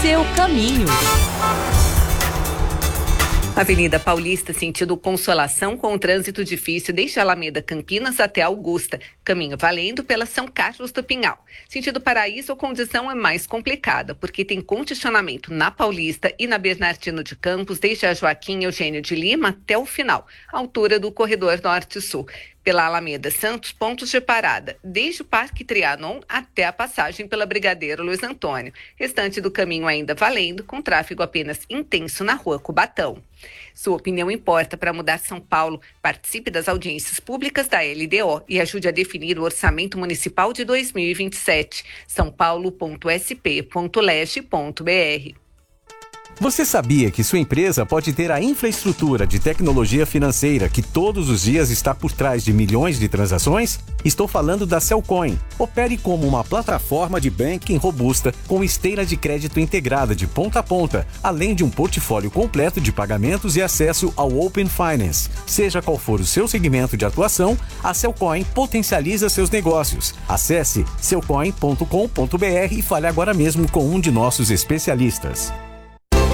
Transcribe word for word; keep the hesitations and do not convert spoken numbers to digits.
seu caminho. Avenida Paulista, sentido Consolação, com o trânsito difícil desde Alameda Campinas até Augusta. Caminho valendo pela São Carlos do Pinhal. Sentido Paraíso, a condição é mais complicada, porque tem congestionamento na Paulista e na Bernardino de Campos, desde a Joaquim Eugênio de Lima até o final, altura do corredor Norte-Sul. Pela Alameda Santos, pontos de parada, desde o Parque Trianon até a passagem pela Brigadeiro Luiz Antônio. Restante do caminho ainda valendo, com tráfego apenas intenso na Rua Cubatão. Sua opinião importa para mudar São Paulo. Participe das audiências públicas da L D O e ajude a definir o orçamento municipal de dois mil e vinte e sete. são paulo ponto s p ponto leste ponto b r. Você sabia que sua empresa pode ter a infraestrutura de tecnologia financeira que todos os dias está por trás de milhões de transações? Estou falando da Cellcoin. Opere como uma plataforma de banking robusta com esteira de crédito integrada de ponta a ponta, além de um portfólio completo de pagamentos e acesso ao Open Finance. Seja qual for o seu segmento de atuação, a Cellcoin potencializa seus negócios. Acesse cellcoin ponto com ponto b r e fale agora mesmo com um de nossos especialistas.